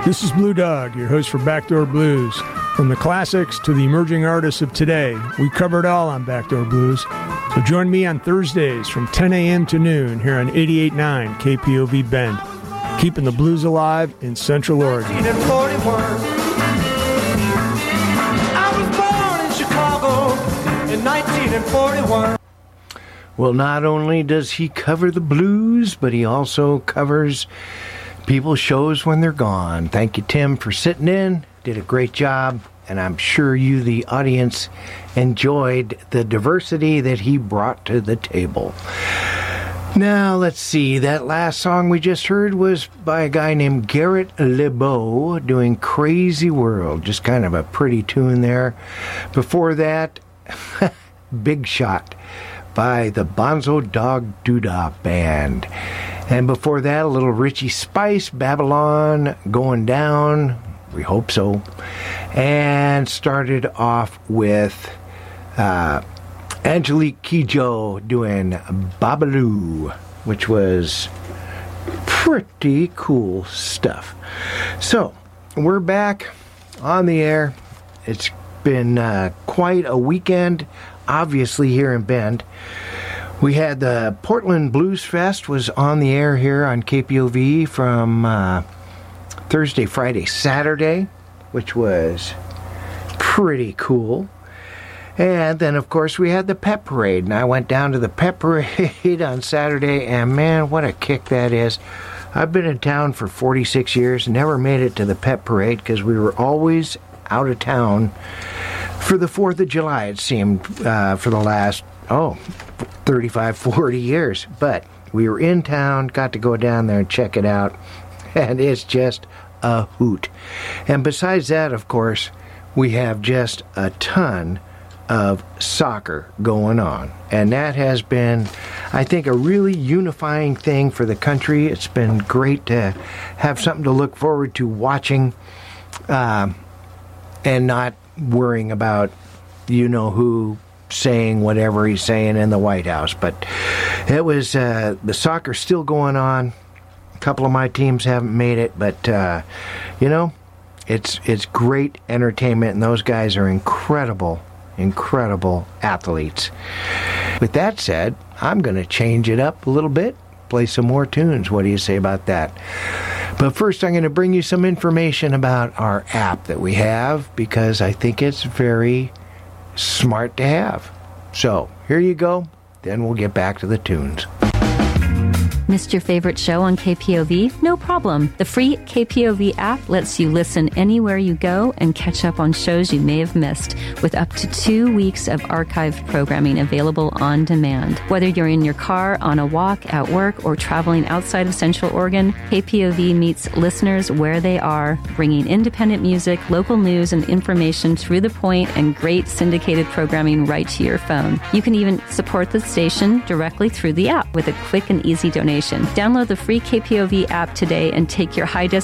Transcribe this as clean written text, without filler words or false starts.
This is Blue Dog, your host for Backdoor Blues. From the classics to the emerging artists of today, we cover it all on Backdoor Blues. So join me on Thursdays from 10 a.m. to noon here on 88.9 KPOV Bend, keeping the blues alive in Central Oregon. 1941. I was born in Chicago in 1941. Well, not only does he cover the blues, but he also covers people's shows when they're gone. Thank you, Tim, for sitting in. Did a great job, and I'm sure you, the audience, enjoyed the diversity that he brought to the table. Now, let's see. That last song we just heard was by a guy named Garrett LeBeau doing Crazy World. Just kind of a pretty tune there. Before that, Big Shot by the Bonzo Dog Doodah Band. And before that, a little Richie Spice, Babylon Going Down. We hope so. And started off with Angelique Kidjo doing Babaloo, which was pretty cool stuff. So, we're back on the air. It's been quite a weekend, obviously, here in Bend. We had the Portland Blues Fest was on the air here on KPOV from Thursday, Friday, Saturday, which was pretty cool. And then, of course, we had the Pep Parade, and I went down to the Pep Parade on Saturday, and man, what a kick that is. I've been in town for 46 years, never made it to the Pep Parade because we were always out of town for the 4th of July, it seemed, for the last, 35, 40 years. But we were in town, got to go down there and check it out, and it's just a hoot. And besides that, of course, we have just a ton of soccer going on. And that has been, I think, a really unifying thing for the country. It's been great to have something to look forward to watching and not worrying about you-know-who saying whatever he's saying in the White House. But it was, the soccer's still going on. A couple of my teams haven't made it, but, it's great entertainment, and those guys are incredible athletes. With that said, I'm going to change it up a little bit, play some more tunes. What do you say about that? But first, I'm going to bring you some information about our app that we have, because I think it's very smart to have. So, here you go. Then we'll get back to the tunes. Missed your favorite show on KPOV? No problem. The free KPOV app lets you listen anywhere you go and catch up on shows you may have missed, with up to 2 weeks of archived programming available on demand. Whether you're in your car, on a walk, at work, or traveling outside of Central Oregon, KPOV meets listeners where they are, bringing independent music, local news, and information through the point, and great syndicated programming right to your phone. You can even support the station directly through the app with a quick and easy donation. Download the free KPOV app today and take your high-destination